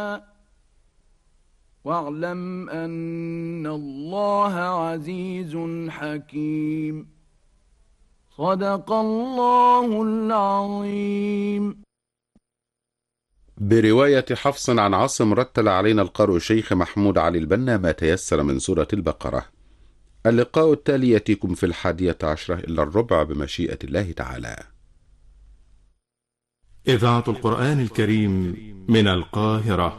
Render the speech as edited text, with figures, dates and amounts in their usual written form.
واعلم أن الله عزيز حكيم. صدق الله العظيم. برواية حفص عن عاصم رتل علينا القارئ الشيخ محمود علي البنا ما تيسر من سورة البقرة. اللقاء التالي يأتيكم في 11:45 بمشيئة الله تعالى. إذاعة القرآن الكريم من القاهرة.